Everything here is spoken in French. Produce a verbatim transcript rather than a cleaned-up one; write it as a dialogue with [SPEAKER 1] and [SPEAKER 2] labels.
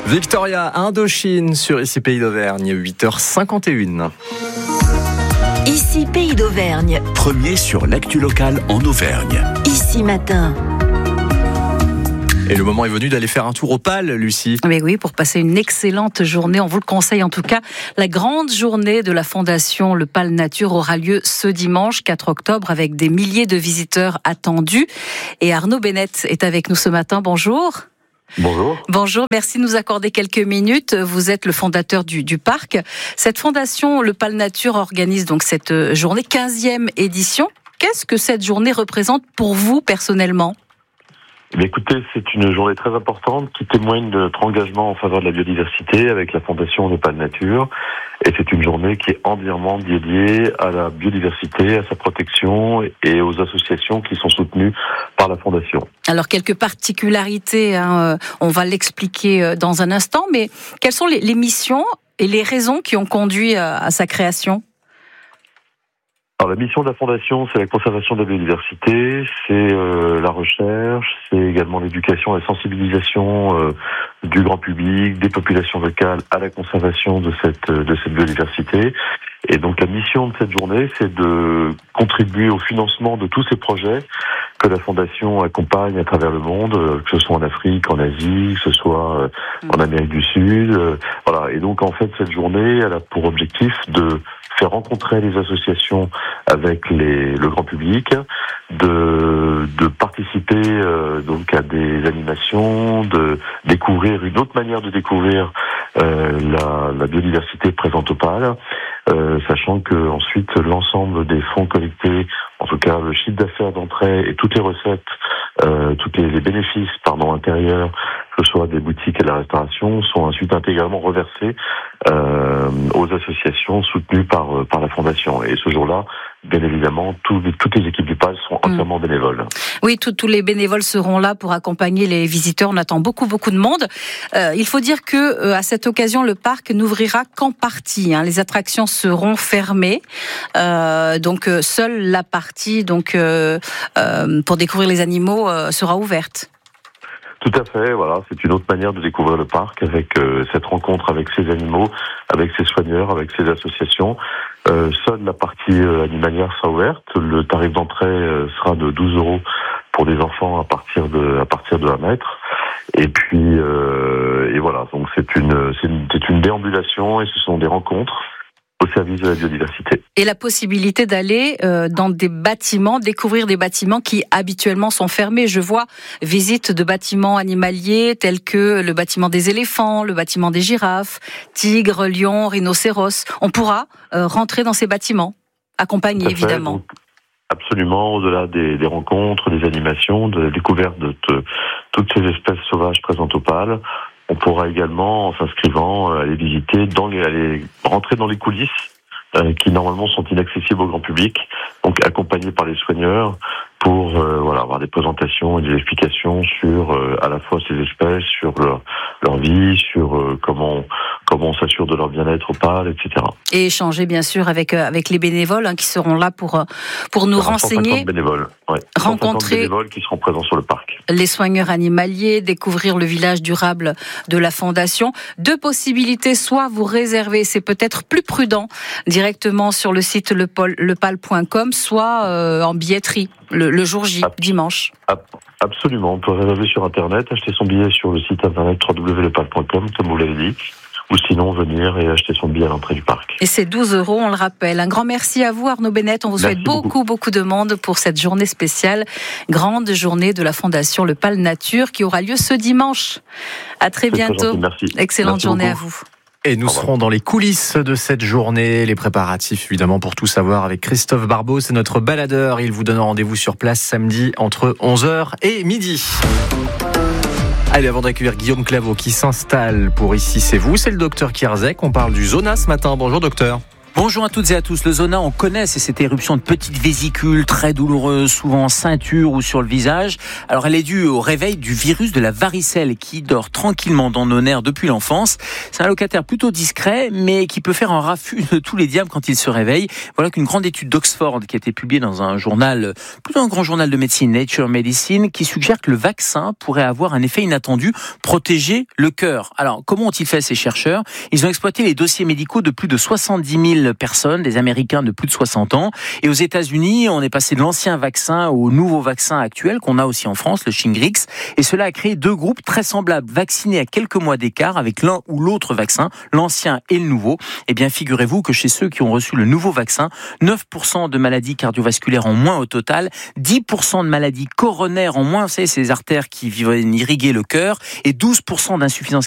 [SPEAKER 1] Victoria, Indochine sur Ici Pays d'Auvergne, huit heures cinquante et une.
[SPEAKER 2] Ici Pays d'Auvergne.
[SPEAKER 3] Premier sur l'actu locale en Auvergne.
[SPEAKER 2] Ici Matin.
[SPEAKER 1] Et le moment est venu d'aller faire un tour au P A L, Lucie.
[SPEAKER 4] Mais oui, pour passer une excellente journée. On vous le conseille en tout cas. La grande journée de la Fondation Le P A L Nature aura lieu ce dimanche quatre octobre avec des milliers de visiteurs attendus. Et Arnaud Bennett est avec nous ce matin. Bonjour.
[SPEAKER 5] Bonjour.
[SPEAKER 4] Bonjour, merci de nous accorder quelques minutes. Vous êtes le fondateur du, du parc. Cette fondation, le P A L Nature, organise donc cette journée, quinzième édition. Qu'est-ce que cette journée représente pour vous personnellement ?
[SPEAKER 5] Mais écoutez, c'est une journée très importante qui témoigne de notre engagement en faveur de la biodiversité avec la fondation Le P A L Nature. Et c'est une journée qui est entièrement dédiée à la biodiversité, à sa protection et aux associations qui sont soutenues par la fondation.
[SPEAKER 4] Alors, quelques particularités, hein, on va l'expliquer dans un instant, mais quelles sont les, les missions et les raisons qui ont conduit à, à sa création ?
[SPEAKER 5] Alors, la mission de la Fondation, c'est la conservation de la biodiversité, c'est euh, la recherche, c'est également l'éducation et la sensibilisation euh, du grand public, des populations locales à la conservation de cette de cette biodiversité. Et donc, la mission de cette journée, c'est de contribuer au financement de tous ces projets que la Fondation accompagne à travers le monde, que ce soit en Afrique, en Asie, que ce soit euh, en Amérique du Sud. Euh, voilà. Et donc, en fait, cette journée, elle a pour objectif de faire rencontrer les associations avec les, le grand public, de, de participer euh, donc à des animations, de découvrir une autre manière de découvrir euh, la, la biodiversité présente au P A L, euh, sachant que ensuite l'ensemble des fonds collectés, en tout cas le chiffre d'affaires d'entrée et toutes les recettes, euh, tous les, les bénéfices pardon intérieurs, que ce soit des boutiques et de la restauration, sont ensuite intégralement reversés euh, aux associations soutenues par par la Fondation. Et ce jour-là, bien évidemment, tout, toutes les équipes du P A L sont entièrement mmh. bénévoles.
[SPEAKER 4] Oui, tous les bénévoles seront là pour accompagner les visiteurs. On attend beaucoup, beaucoup de monde. Euh, il faut dire que euh, à cette occasion, le parc n'ouvrira qu'en partie. Hein. Les attractions seront fermées, euh, donc euh, seule la partie donc euh, euh, pour découvrir les animaux euh, sera ouverte.
[SPEAKER 5] Tout à fait, voilà, c'est une autre manière de découvrir le parc avec euh, cette rencontre avec ces animaux, avec ces soigneurs, avec ces associations. Euh, seule la partie euh, animalière sera ouverte. Le tarif d'entrée euh, sera de douze euros pour des enfants à partir de à partir de un mètre. Et puis euh, et voilà, donc c'est une c'est une c'est une déambulation et ce sont des rencontres au service de la biodiversité.
[SPEAKER 4] Et la possibilité d'aller euh, dans des bâtiments, découvrir des bâtiments qui habituellement sont fermés. Je vois visite de bâtiments animaliers tels que le bâtiment des éléphants, le bâtiment des girafes, tigres, lions, rhinocéros. On pourra euh, rentrer dans ces bâtiments, accompagnés évidemment.
[SPEAKER 5] Donc, absolument, au-delà des, des rencontres, des animations, de la découverte de te, toutes ces espèces sauvages présentes au P A L. On pourra également, en s'inscrivant, aller visiter, dans les, aller rentrer dans les coulisses euh, qui normalement sont inaccessibles au grand public, donc accompagnés par les soigneurs pour euh, voilà avoir des présentations et des explications sur euh, à la fois ces espèces, sur leur leur vie, sur euh, comment comment on s'assure de leur bien-être au P A L, et cetera.
[SPEAKER 4] Et échanger bien sûr avec euh, avec les bénévoles hein, qui seront là pour pour nous renseigner.
[SPEAKER 5] cent cinquante bénévoles, ouais.
[SPEAKER 4] Rencontrer
[SPEAKER 5] bénévoles qui seront présents sur le parc.
[SPEAKER 4] Les soigneurs animaliers, découvrir le village durable de la Fondation. Deux possibilités, soit vous réservez, c'est peut-être plus prudent, directement sur le site le p a l point com, soit euh, en billetterie. Le, le jour J, dimanche.
[SPEAKER 5] Absolument, on peut réserver sur Internet, acheter son billet sur le site internet w w w point le p a l point com, comme vous l'avez dit, ou sinon venir et acheter son billet à l'entrée du parc.
[SPEAKER 4] Et c'est douze euros, on le rappelle. Un grand merci à vous Arnaud Bennett, on vous
[SPEAKER 5] merci
[SPEAKER 4] souhaite beaucoup,
[SPEAKER 5] beaucoup,
[SPEAKER 4] beaucoup de monde pour cette journée spéciale, grande journée de la Fondation Le P A L Nature qui aura lieu ce dimanche. À très
[SPEAKER 5] c'est
[SPEAKER 4] bientôt.
[SPEAKER 5] Très gentil, merci.
[SPEAKER 4] Excellente
[SPEAKER 5] merci
[SPEAKER 4] journée
[SPEAKER 5] beaucoup.
[SPEAKER 4] à vous.
[SPEAKER 1] Et nous serons dans les coulisses de cette journée, les préparatifs évidemment pour tout savoir avec Christophe Barbeau, c'est notre baladeur. Il vous donne rendez-vous sur place samedi entre onze heures et midi. Allez, avant d'accueillir Guillaume Claveau qui s'installe pour Ici c'est vous, c'est le docteur Kierzek. On parle du zona ce matin. Bonjour docteur.
[SPEAKER 6] Bonjour à toutes et à tous. Le zona, on connaît, c'est cette éruption de petites vésicules très douloureuses, souvent en ceinture ou sur le visage. Alors elle est due au réveil du virus de la varicelle qui dort tranquillement dans nos nerfs depuis l'enfance. C'est un locataire plutôt discret, mais qui peut faire un raffut de tous les diables quand il se réveille. Voilà qu'une grande étude d'Oxford qui a été publiée dans un journal, plutôt un grand journal de médecine, Nature Medicine, qui suggère que le vaccin pourrait avoir un effet inattendu, protéger le cœur. Alors comment ont-ils fait ces chercheurs ? Ils ont exploité les dossiers médicaux de plus de soixante-dix mille personnes, des Américains de plus de soixante ans. Et aux États-Unis, on est passé de l'ancien vaccin au nouveau vaccin actuel qu'on a aussi en France, le Shingrix. Et cela a créé deux groupes très semblables, vaccinés à quelques mois d'écart avec l'un ou l'autre vaccin, l'ancien et le nouveau. Eh bien, figurez-vous que chez ceux qui ont reçu le nouveau vaccin, neuf pour cent de maladies cardiovasculaires en moins au total, dix pour cent de maladies coronaires en moins, vous savez, ces artères qui viennent irriguer le cœur, et douze pour cent d'insuffisance